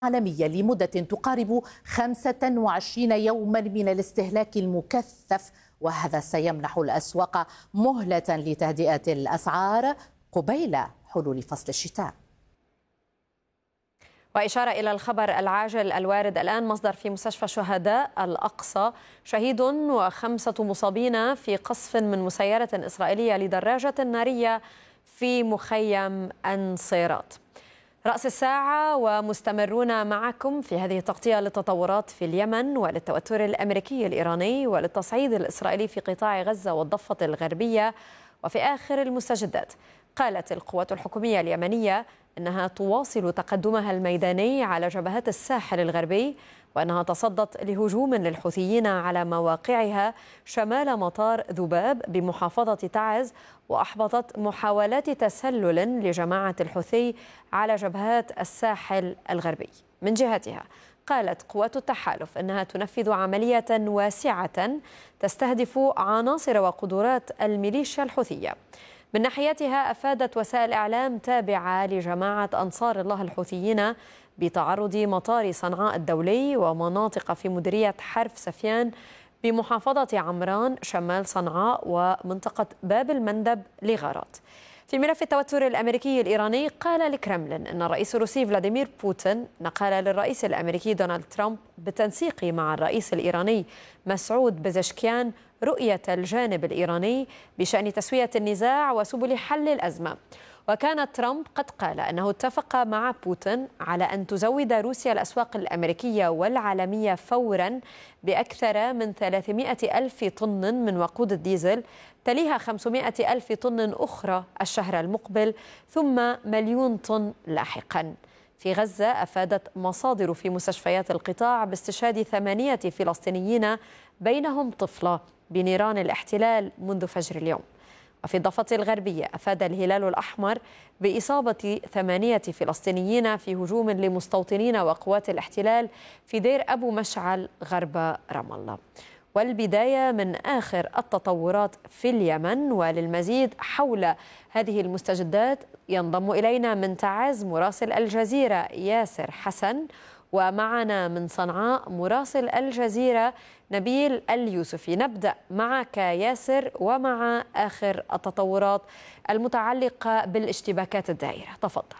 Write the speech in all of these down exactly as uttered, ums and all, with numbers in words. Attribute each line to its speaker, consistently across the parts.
Speaker 1: عالمية لمدة تقارب خمسة وعشرين يوما من الاستهلاك المكثف، وهذا سيمنح الأسواق مهلة لتهدئة الأسعار قبيل حلول فصل الشتاء.
Speaker 2: وإشارة إلى الخبر العاجل الوارد الآن، مصدر في مستشفى شهداء الأقصى: شهيد وخمسة مصابين في قصف من مسيرة إسرائيلية لدراجة نارية في مخيم أنصيرات. رأس الساعة ومستمرون معكم في هذه التغطية للتطورات في اليمن وللتوتر الأمريكي الإيراني وللتصعيد الإسرائيلي في قطاع غزة والضفة الغربية. وفي آخر المستجدات، قالت القوات الحكومية اليمنية أنها تواصل تقدمها الميداني على جبهات الساحل الغربي، وأنها تصدت لهجوم للحوثيين على مواقعها شمال مطار ذباب بمحافظة تعز، وأحبطت محاولات تسلل لجماعة الحوثي على جبهات الساحل الغربي. من جهتها، قالت قوات التحالف أنها تنفذ عملية واسعة تستهدف عناصر وقدرات الميليشيا الحوثية. من ناحيتها، أفادت وسائل إعلام تابعة لجماعة أنصار الله الحوثيين بتعرض مطار صنعاء الدولي ومناطق في مديرية حرف سفيان بمحافظة عمران شمال صنعاء ومنطقة باب المندب لغارات. في ملف التوتر الأمريكي الإيراني، قال الكرملين أن الرئيس الروسي فلاديمير بوتين نقل للرئيس الأمريكي دونالد ترامب بالتنسيق مع الرئيس الإيراني مسعود بزشكيان رؤية الجانب الإيراني بشأن تسوية النزاع وسبل حل الأزمة. وكان ترامب قد قال أنه اتفق مع بوتين على أن تزود روسيا الأسواق الأمريكية والعالمية فورا بأكثر من ثلاثمائة ألف طن من وقود الديزل، تليها خمسمائة ألف طن أخرى الشهر المقبل، ثم مليون طن لاحقا. في غزة، أفادت مصادر في مستشفيات القطاع باستشهاد ثمانية فلسطينيين بينهم طفلة بنيران الاحتلال منذ فجر اليوم. وفي الضفة الغربية، أفاد الهلال الأحمر بإصابة ثمانية فلسطينيين في هجوم لمستوطنين وقوات الاحتلال في دير أبو مشعل غرب رام الله. والبداية من آخر التطورات في اليمن، وللمزيد حول هذه المستجدات ينضم إلينا من تعز مراسل الجزيرة ياسر حسن، ومعنا من صنعاء مراسل الجزيرة نبيل اليوسفي. نبدأ معك ياسر ومع آخر التطورات المتعلقة بالاشتباكات الدائرة، تفضل.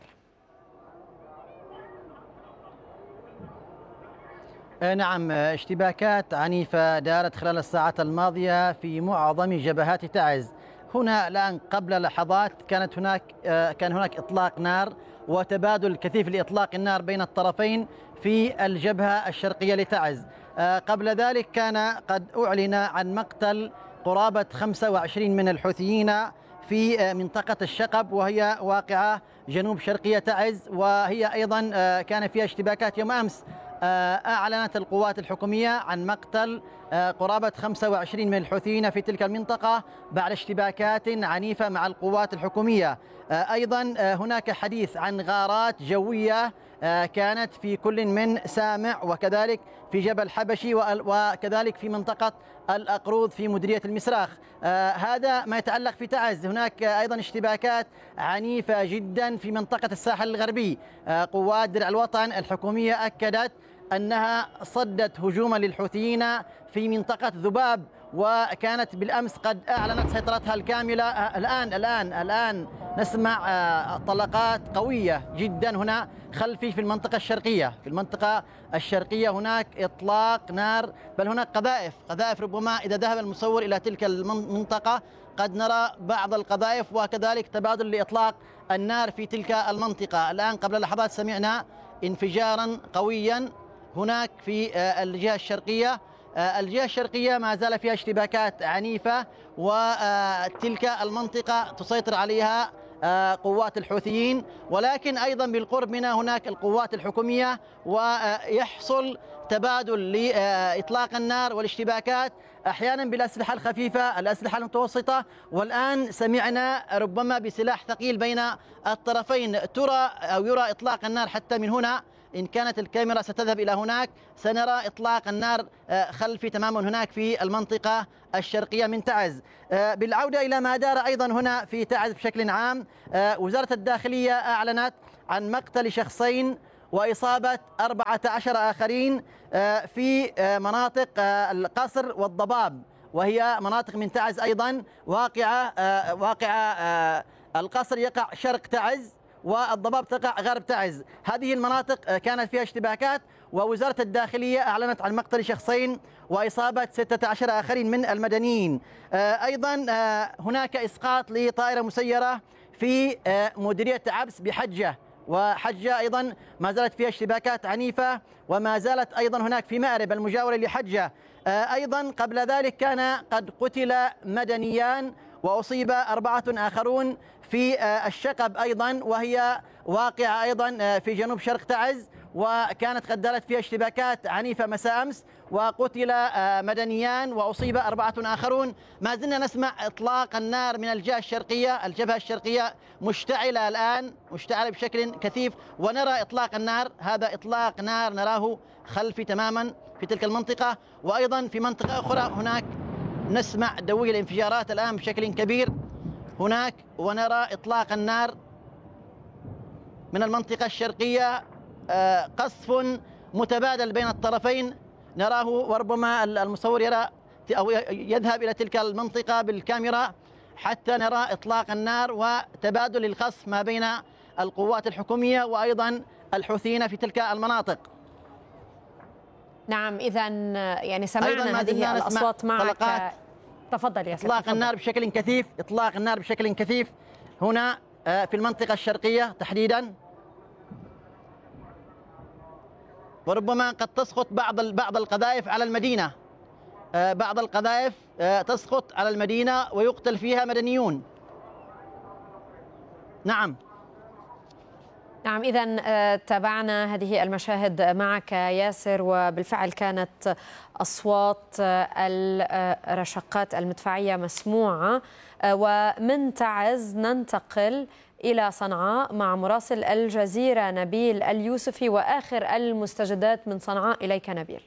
Speaker 3: نعم، اشتباكات عنيفة دارت خلال الساعات الماضية في معظم جبهات تعز. هنا الآن قبل لحظات كانت هناك كان هناك إطلاق نار وتبادل كثيف لإطلاق النار بين الطرفين في الجبهة الشرقية لتعز. قبل ذلك كان قد أعلن عن مقتل قرابة خمسة وعشرين من الحوثيين في منطقة الشقب، وهي واقعة جنوب شرقية تعز، وهي أيضا كان فيها اشتباكات يوم أمس. أعلنت القوات الحكومية عن مقتل قرابة خمسة وعشرين من الحوثيين في تلك المنطقة بعد اشتباكات عنيفة مع القوات الحكومية. أيضا هناك حديث عن غارات جوية كانت في كل من سامع وكذلك في جبل حبشي وكذلك في منطقة الأقروض في مديرية المسراخ. هذا ما يتعلق في تعز. هناك أيضا اشتباكات عنيفة جدا في منطقة الساحل الغربي. قوات درع الوطن الحكومية أكدت أنها صدت هجوما للحوثيين في منطقة ذباب، وكانت بالأمس قد أعلنت سيطرتها الكاملة. الآن الآن الآن نسمع طلقات قوية جدا هنا خلفي في المنطقة الشرقية. في المنطقة الشرقية هناك إطلاق نار، بل هناك قذائف قذائف ربما إذا ذهب المصور إلى تلك المنطقة قد نرى بعض القذائف، وكذلك تبادل لإطلاق النار في تلك المنطقة. الآن قبل لحظات سمعنا انفجارا قويا هناك في الجهة الشرقية. الجهة الشرقية ما زال فيها اشتباكات عنيفة، وتلك المنطقة تسيطر عليها قوات الحوثيين، ولكن أيضا بالقرب منها هناك القوات الحكومية، ويحصل تبادل لإطلاق النار والاشتباكات أحيانا بالأسلحة الخفيفة، الأسلحة المتوسطة، والآن سمعنا ربما بسلاح ثقيل بين الطرفين. ترى أو يرى إطلاق النار حتى من هنا. إن كانت الكاميرا ستذهب إلى هناك سنرى إطلاق النار خلفي تماما هناك في المنطقة الشرقية من تعز. بالعودة إلى ما دار أيضا هنا في تعز بشكل عام، وزارة الداخلية أعلنت عن مقتل شخصين وإصابة أربعة عشر آخرين في مناطق القصر والضباب، وهي مناطق من تعز أيضا واقعة واقعة القصر يقع شرق تعز والضباب تقع غرب تعز. هذه المناطق كانت فيها اشتباكات، ووزارة الداخلية أعلنت عن مقتل شخصين وإصابة ستة عشر آخرين من المدنيين. أيضا هناك إسقاط لطائرة مسيرة في مديرية عبس بحجة، وحجة أيضا ما زالت فيها اشتباكات عنيفة، وما زالت أيضا هناك في مأرب المجاورة لحجة. أيضا قبل ذلك كان قد قتل مدنيان وأصيب أربعة آخرون في الشقب أيضا، وهي واقعة أيضا في جنوب شرق تعز، وكانت قد دارت فيها اشتباكات عنيفة مساء أمس، وقتل مدنيان وأصيب أربعة آخرون. ما زلنا نسمع إطلاق النار من الجهة الشرقية، الجبهة الشرقية مشتعلة الآن، مشتعلة بشكل كثيف، ونرى إطلاق النار، هذا إطلاق نار نراه خلفي تماما في تلك المنطقة. وأيضا في منطقة أخرى هناك نسمع دوي الانفجارات الآن بشكل كبير هناك، ونرى إطلاق النار من المنطقة الشرقية، قصف متبادل بين الطرفين نراه، وربما المصور يرى أو يذهب إلى تلك المنطقة بالكاميرا حتى نرى إطلاق النار وتبادل القصف ما بين القوات الحكومية وأيضا الحوثيين في تلك المناطق.
Speaker 2: نعم، إذا يعني سمعنا هذه الأصوات معك. تفضل يا سيدي.
Speaker 3: إطلاق النار بشكل كثيف، إطلاق النار بشكل كثيف هنا في المنطقة الشرقية تحديدا، وربما قد تسقط بعض بعض القذائف على المدينة، بعض القذائف تسقط على المدينة ويقتل فيها مدنيون. نعم
Speaker 2: نعم، إذا تابعنا هذه المشاهد معك ياسر، وبالفعل كانت أصوات الرشقات المدفعية مسموعة. ومن تعز ننتقل إلى صنعاء مع مراسل الجزيرة نبيل اليوسفي وآخر المستجدات من صنعاء. إليك نبيل.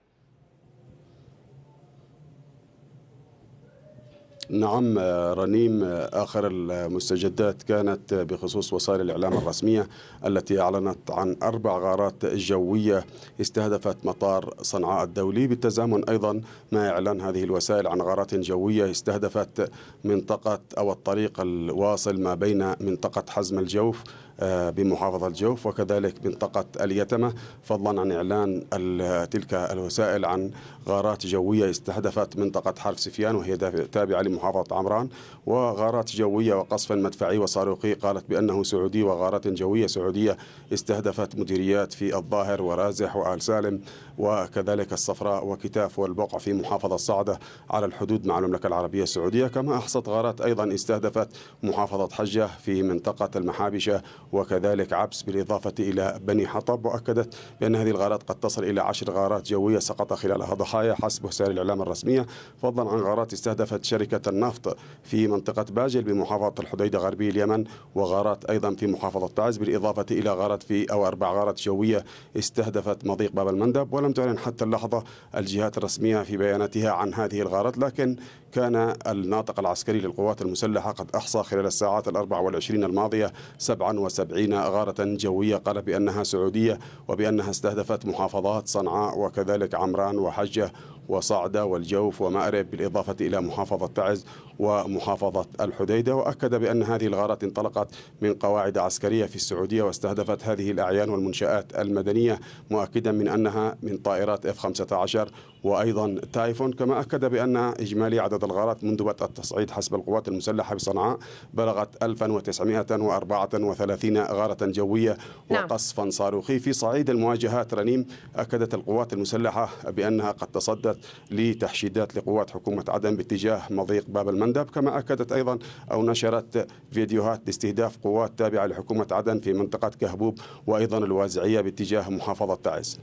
Speaker 4: نعم رنيم، آخر المستجدات كانت بخصوص وسائل الإعلام الرسمية التي أعلنت عن أربع غارات جوية استهدفت مطار صنعاء الدولي، بالتزامن أيضا مع إعلان هذه الوسائل عن غارات جوية استهدفت منطقة أو الطريق الواصل ما بين منطقة حزم الجوف بمحافظة الجوف وكذلك منطقة اليتمة، فضلا عن إعلان تلك الوسائل عن غارات جوية استهدفت منطقة حرف سفيان وهي تابعة لمحافظة عمران، وغارات جوية وقصف مدفعي وصاروخي قالت بأنه سعودي، وغارات جوية سعودية استهدفت مديريات في الظاهر ورازح وآل سالم وكذلك الصفراء وكتاف والبقع في محافظة صعدة على الحدود مع المملكة العربية السعودية. كما أحصت غارات أيضا استهدفت محافظة حجة في منطقة المحابشة وكذلك عبس بالإضافة إلى بني حطب، وأكدت بأن هذه الغارات قد تصل إلى عشر غارات جوية سقط خلالها ضحايا حسب وسائل الإعلام الرسمية، فضلا عن غارات استهدفت شركة النفط في منطقة باجل بمحافظة الحديدة غربي اليمن، وغارات أيضا في محافظة تعز، بالإضافة إلى غارات في أو أربع غارات جوية استهدفت مضيق باب المندب. ولم تعلن حتى اللحظة الجهات الرسمية في بياناتها عن هذه الغارات، لكن كان الناطق العسكري للقوات المسلحة قد أحصى خلال الساعات الأربع والعشرين الماضية سبعا وسبعين غارة جوية قال بأنها سعودية وبأنها استهدفت محافظات صنعاء وكذلك عمران وحجة وصعدة والجوف ومأرب، بالإضافة إلى محافظة تعز ومحافظة الحديدة. وأكد بأن هذه الغارات انطلقت من قواعد عسكرية في السعودية واستهدفت هذه الأعيان والمنشآت المدنية، مؤكدا من أنها من طائرات إف خمسة عشر وأيضا تايفون. كما أكد بأن إجمالي عدد الغارات منذ بدء التصعيد حسب القوات المسلحة بصنعاء بلغت ألف وتسعمائة وأربعة وثلاثين غارة جوية وقصفا صاروخي. في صعيد المواجهات رنيم، أكدت القوات المسلحة بأنها قد تصدت لتحشيدات لقوات حكومة عدن باتجاه مضيق باب المندب. كما أكدت أيضا أو نشرت فيديوهات لاستهداف قوات تابعة لحكومة عدن في منطقة كهبوب وأيضا الوازعية باتجاه محافظة تعز.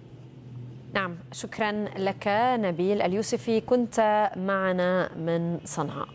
Speaker 2: نعم، شكرا لك نبيل اليوسفي، كنت معنا من صنعاء.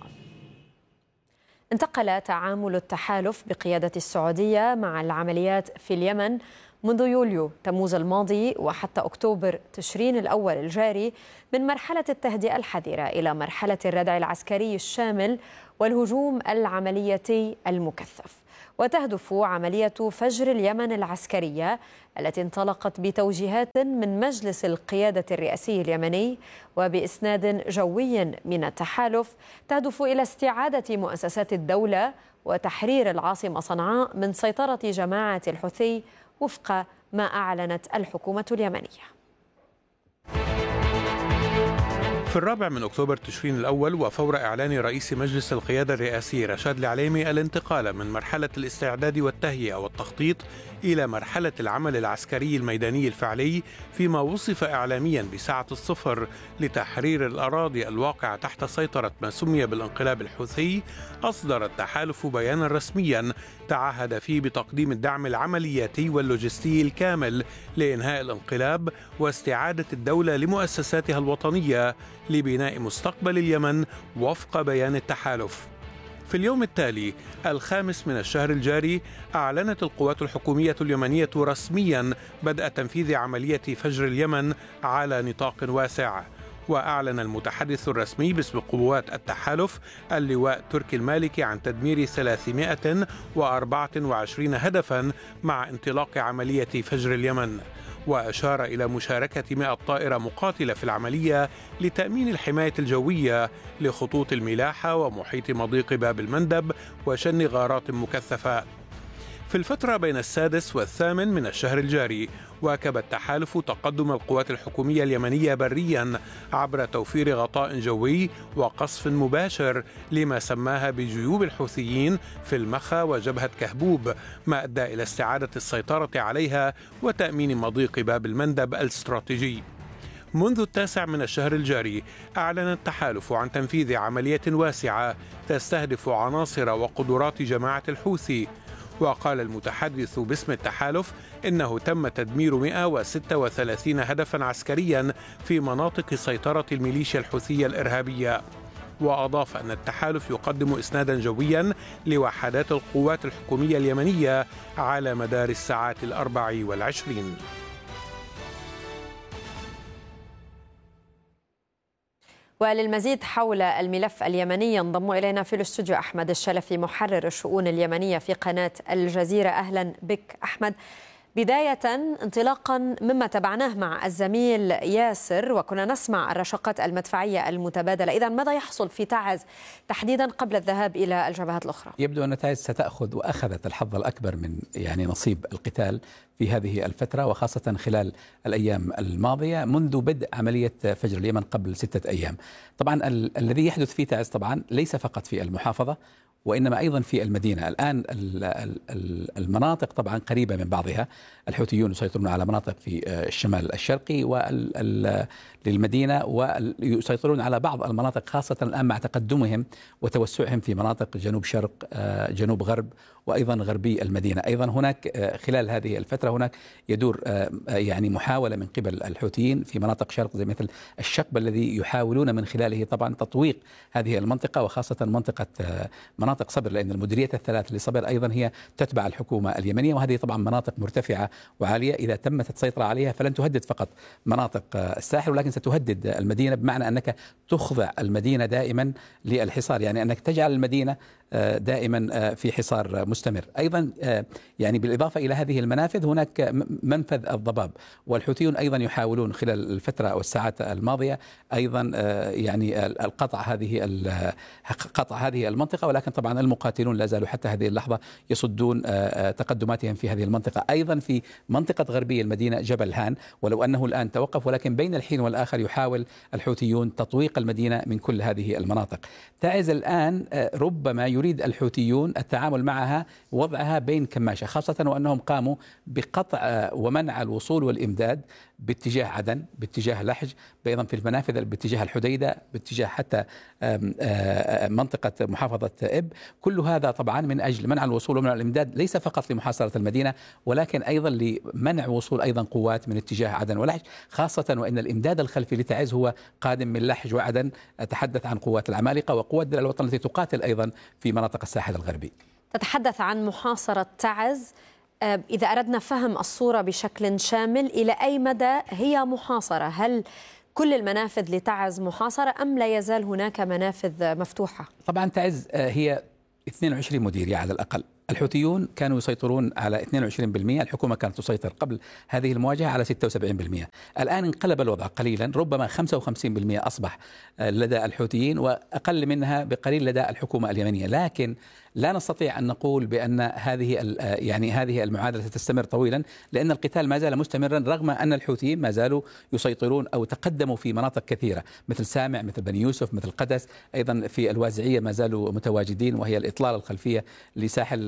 Speaker 2: انتقل تعامل التحالف بقيادة السعودية مع العمليات في اليمن منذ يوليو تموز الماضي وحتى أكتوبر تشرين الأول الجاري من مرحلة التهدئة الحذرة إلى مرحلة الردع العسكري الشامل والهجوم العملياتي المكثف. وتهدف عملية فجر اليمن العسكرية التي انطلقت بتوجيهات من مجلس القيادة الرئاسي اليمني وبإسناد جوي من التحالف، تهدف إلى استعادة مؤسسات الدولة وتحرير العاصمة صنعاء من سيطرة جماعة الحوثي وفق ما أعلنت الحكومة اليمنية.
Speaker 5: في الرابع من أكتوبر تشرين الأول وفور إعلان رئيس مجلس القيادة الرئاسي رشاد العليمي الانتقال من مرحلة الاستعداد والتهيئة والتخطيط إلى مرحلة العمل العسكري الميداني الفعلي، فيما وصف إعلاميا بساعة الصفر لتحرير الأراضي الواقعة تحت سيطرة ما سمي بالانقلاب الحوثي، أصدر التحالف بيانا رسميا تعهد فيه بتقديم الدعم العملياتي واللوجستي الكامل لإنهاء الانقلاب واستعادة الدولة لمؤسساتها الوطنية لبناء مستقبل اليمن وفق بيان التحالف. في اليوم التالي الخامس من الشهر الجاري أعلنت القوات الحكومية اليمنية رسميا بدء تنفيذ عملية فجر اليمن على نطاق واسع. وأعلن المتحدث الرسمي باسم قوات التحالف اللواء تركي المالكي عن تدمير ثلاثمائة وأربعة وعشرين هدفا مع انطلاق عملية فجر اليمن، وأشار إلى مشاركة مئة طائرة مقاتلة في العملية لتأمين الحماية الجوية لخطوط الملاحة ومحيط مضيق باب المندب وشن غارات مكثفة. في الفترة بين السادس والثامن من الشهر الجاري واكب التحالف تقدم القوات الحكومية اليمنية بريا عبر توفير غطاء جوي وقصف مباشر لما سماها بجيوب الحوثيين في المخا وجبهة كهبوب، ما أدى إلى استعادة السيطرة عليها وتأمين مضيق باب المندب الاستراتيجي. منذ التاسع من الشهر الجاري أعلن التحالف عن تنفيذ عملية واسعة تستهدف عناصر وقدرات جماعة الحوثي. وقال المتحدث باسم التحالف إنه تم تدمير مئة وستة وثلاثين هدفا عسكريا في مناطق سيطرة الميليشيا الحوثية الإرهابية. وأضاف أن التحالف يقدم إسنادا جويا لوحدات القوات الحكومية اليمنية على مدار الساعات الأربع والعشرين.
Speaker 2: وللمزيد حول الملف اليمني ينضم إلينا في الاستوديو أحمد الشلفي محرر الشؤون اليمنية في قناة الجزيرة. أهلا بك أحمد. بداية انطلاقا مما تبعناه مع الزميل ياسر وكنا نسمع الرشقات المدفعية المتبادلة، إذا ماذا يحصل في تعز تحديدا قبل الذهاب إلى الجبهات الأخرى؟
Speaker 6: يبدو أن تعز ستأخذ وأخذت الحظ الأكبر من يعني نصيب القتال في هذه الفترة، وخاصة خلال الأيام الماضية منذ بدء عملية فجر اليمن قبل ستة أيام. طبعا ال الذي يحدث في تعز طبعا ليس فقط في المحافظة وإنما أيضا في المدينة. الآن المناطق طبعا قريبة من بعضها، الحوثيون يسيطرون على مناطق في الشمال الشرقي للمدينة ويسيطرون على بعض المناطق خاصة الآن مع تقدمهم وتوسعهم في مناطق جنوب شرق جنوب غرب وأيضا غربي المدينة. أيضا هناك خلال هذه الفترة هناك يدور يعني محاولة من قبل الحوثيين في مناطق شرق زي مثل الشقب الذي يحاولون من خلاله طبعا تطويق هذه المنطقة، وخاصة منطقة مناطق صبر، لأن المديريات الثلاث لصبر أيضا هي تتبع الحكومة اليمنية، وهذه طبعا مناطق مرتفعة وعالية. إذا تمت السيطرة عليها فلن تهدد فقط مناطق الساحل ولكن ستهدد المدينة، بمعنى أنك تخضع المدينة دائما للحصار، يعني أنك تجعل المدينة دائما في حصار مستمر. أيضا يعني بالإضافة إلى هذه المنافذ هناك منفذ الضباب، والحوثيون أيضا يحاولون خلال الفترة والساعات الماضية أيضا يعني القطع هذه قطع هذه المنطقة، ولكن طبعا المقاتلون لا زالوا حتى هذه اللحظة يصدون تقدماتهم في هذه المنطقة. أيضا في منطقة غربية المدينة جبل هان، ولو أنه الآن توقف، ولكن بين الحين والآخر يحاول الحوثيون تطويق المدينة من كل هذه المناطق. تعز الآن ربما يريد الحوثيون التعامل معها وضعها بين كماشة، خاصة وأنهم قاموا بقطع ومنع الوصول والإمداد باتجاه عدن، باتجاه لحج، أيضا في المنافذ باتجاه الحديدة، باتجاه حتى منطقة محافظة إب. كل هذا طبعا من أجل منع الوصول ومنع الإمداد، ليس فقط لمحاصرة المدينة ولكن أيضا لمنع وصول أيضا قوات من اتجاه عدن ولحج، خاصة وأن الإمداد الخلفي لتعز هو قادم من لحج وعدن. أتحدث عن قوات العمالقة وقوات دلال الوطن التي تقاتل أيضا في مناطق الساحل الغربي.
Speaker 2: تتحدث عن محاصرة تعز، إذا أردنا فهم الصورة بشكل شامل إلى أي مدى هي محاصرة؟ هل كل المنافذ لتعز محاصرة أم لا يزال هناك منافذ مفتوحة؟
Speaker 6: طبعا تعز هي اثنين وعشرين مديرية على الأقل، الحوثيون كانوا يسيطرون على اثنين وعشرين بالمئة، الحكومة كانت تسيطر قبل هذه المواجهة على ستة وسبعين بالمئة. الآن انقلب الوضع قليلا، ربما خمسة وخمسين بالمئة أصبح لدى الحوثيين وأقل منها بقليل لدى الحكومة اليمنية. لكن لا نستطيع أن نقول بأن هذه يعني هذه المعادلة ستستمر طويلا، لأن القتال ما زال مستمرا رغم أن الحوثيين ما زالوا يسيطرون أو تقدموا في مناطق كثيرة مثل سامع، مثل بني يوسف، مثل قدس، أيضا في الوازعية ما زالوا متواجدين، وهي الإطلالة الخلفية لساحل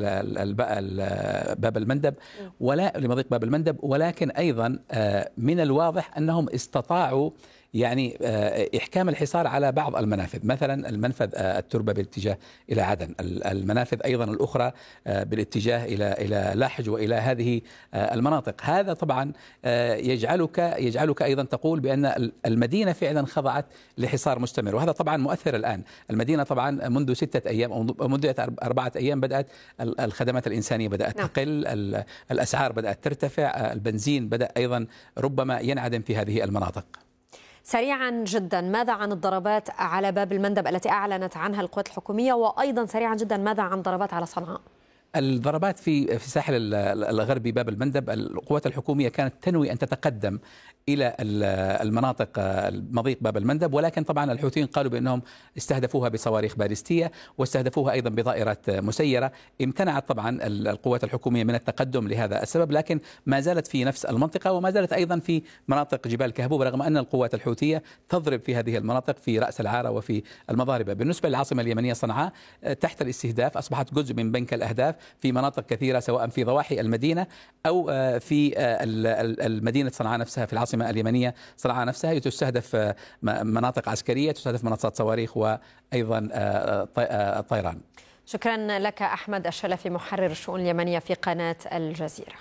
Speaker 6: باب المندب ولا لمضيق باب المندب. ولكن أيضا من الواضح أنهم استطاعوا يعني إحكام الحصار على بعض المنافذ، مثلا المنفذ التربة بالاتجاه إلى عدن، المنافذ أيضا الأخرى بالاتجاه إلى إلى لاحج وإلى هذه المناطق. هذا طبعا يجعلك يجعلك أيضا تقول بأن المدينة فعلا خضعت لحصار مستمر، وهذا طبعا مؤثر الآن. المدينة طبعا منذ ستة أيام أو منذ أربعة أيام بدأت الخدمات الإنسانية بدأت تقل، الأسعار بدأت ترتفع، البنزين بدأ أيضا ربما ينعدم في هذه المناطق.
Speaker 2: سريعا جدا، ماذا عن الضربات على باب المندب التي أعلنت عنها القوات الحكومية؟ وأيضا سريعا جدا، ماذا عن ضربات على صنعاء؟
Speaker 6: الضربات في في ساحل الغربي باب المندب، القوات الحكومية كانت تنوي أن تتقدم إلى المناطق مضيق باب المندب، ولكن طبعا الحوثيين قالوا بأنهم استهدفوها بصواريخ باليستية واستهدفوها أيضا بطائرات مسيرة. امتنعت طبعا القوات الحكومية من التقدم لهذا السبب، لكن ما زالت في نفس المنطقة وما زالت أيضا في مناطق جبال كهبوب، رغم أن القوات الحوثية تضرب في هذه المناطق في رأس العارة وفي المضاربة. بالنسبة للعاصمة اليمنية صنعاء تحت الاستهداف، أصبحت جزء من بنك الأهداف في مناطق كثيرة سواء في ضواحي المدينة أو في المدينة صنعاء نفسها، في العاصمة اليمنية صنعاء نفسها تستهدف مناطق عسكرية، تستهدف منصات صواريخ وأيضا طيران.
Speaker 2: شكرا لك أحمد الشلفي، محرر الشؤون اليمنية في قناة الجزيرة.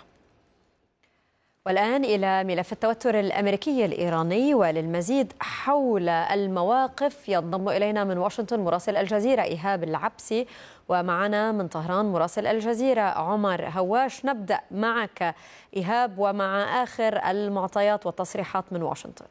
Speaker 2: والآن إلى ملف التوتر الأمريكي الإيراني، وللمزيد حول المواقف ينضم إلينا من واشنطن مراسل الجزيرة إيهاب العبسي، ومعنا من طهران مراسل الجزيرة عمر هواش. نبدأ معك إيهاب ومع آخر المعطيات والتصريحات من واشنطن.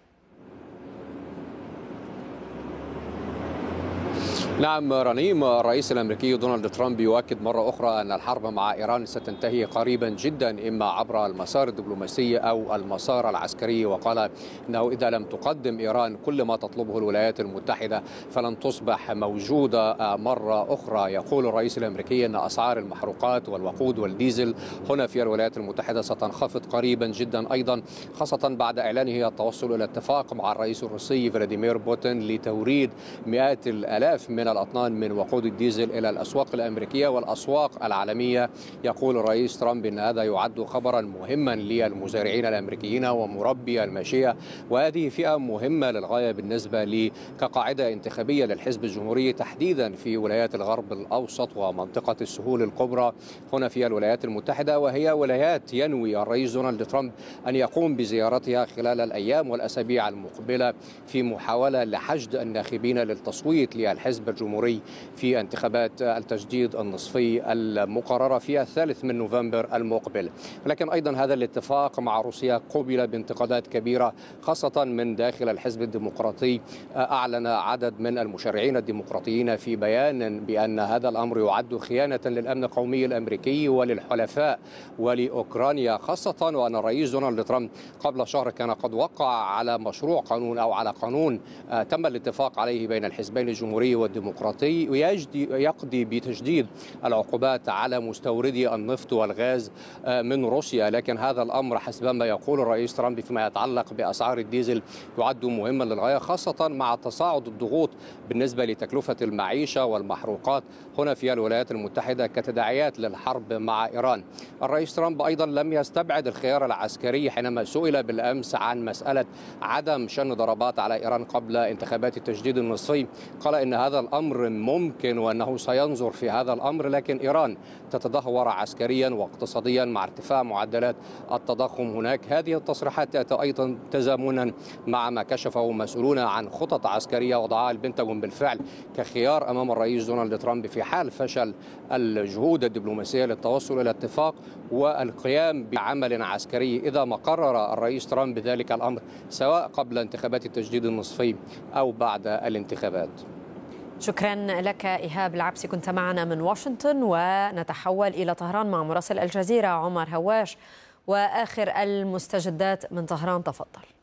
Speaker 7: نعم رنيم، الرئيس الأمريكي دونالد ترامب يؤكد مرة أخرى أن الحرب مع إيران ستنتهي قريبا جدا، إما عبر المسار الدبلوماسي أو المسار العسكري. وقال أنه إذا لم تقدم إيران كل ما تطلبه الولايات المتحدة فلن تصبح موجودة مرة أخرى. يقول الرئيس الأمريكي أن أسعار المحروقات والوقود والديزل هنا في الولايات المتحدة ستنخفض قريبا جدا أيضا، خاصة بعد إعلانه التوصل إلى اتفاق مع الرئيس الروسي فلاديمير بوتين لتوريد مئات الآلاف من الأطنان من وقود الديزل إلى الأسواق الأمريكية والأسواق العالمية. يقول الرئيس ترامب أن هذا يعد خبرا مهما للمزارعين الأمريكيين ومربي الماشية، وهذه فئة مهمة للغاية بالنسبة لي كقاعدة انتخابية للحزب الجمهوري تحديدا في ولايات الغرب الأوسط ومنطقة السهول الكبرى هنا في الولايات المتحدة، وهي ولايات ينوي الرئيس دونالد ترامب أن يقوم بزيارتها خلال الأيام والأسابيع المقبلة في محاولة لحشد الناخبين للتصويت للحزب الجمهوري في انتخابات التجديد النصفي المقررة في الثالث من نوفمبر المقبل. لكن أيضا هذا الاتفاق مع روسيا قوبل بانتقادات كبيرة خاصة من داخل الحزب الديمقراطي. أعلن عدد من المشرعين الديمقراطيين في بيان بأن هذا الأمر يعد خيانة للأمن القومي الأمريكي وللحلفاء ولأوكرانيا، خاصة وأن الرئيس دونالد ترامب قبل شهر كان قد وقع على مشروع قانون أو على قانون تم الاتفاق عليه بين الحزبين الجمهوري والديمقراطي ويقضي بتشديد العقوبات على مستوردي النفط والغاز من روسيا. لكن هذا الأمر حسب ما يقول الرئيس ترامب فيما يتعلق بأسعار الديزل يعد مهما للغاية، خاصة مع تصاعد الضغوط بالنسبة لتكلفة المعيشة والمحروقات هنا في الولايات المتحدة كتداعيات للحرب مع إيران. الرئيس ترامب أيضا لم يستبعد الخيار العسكري حينما سئل بالأمس عن مسألة عدم شن ضربات على إيران قبل انتخابات التجديد النصفي. قال إن هذا الأمر ممكن وأنه سينظر في هذا الأمر، لكن إيران تتدهور عسكريا واقتصاديا مع ارتفاع معدلات التضخم هناك. هذه التصريحات تأتي أيضا تزامنا مع ما كشفه مسؤولون عن خطط عسكرية وضعها البنتاغون بالفعل كخيار أمام الرئيس دونالد ترامب في حال فشل الجهود الدبلوماسية للتوصل إلى اتفاق والقيام بعمل عسكري إذا ما قرر الرئيس ترامب ذلك الأمر، سواء قبل انتخابات التجديد النصفي أو بعد الانتخابات.
Speaker 2: شكرا لك إيهاب العبسي، كنت معنا من واشنطن. ونتحول إلى طهران مع مراسل الجزيرة عمر هواش وآخر المستجدات من طهران. تفضل.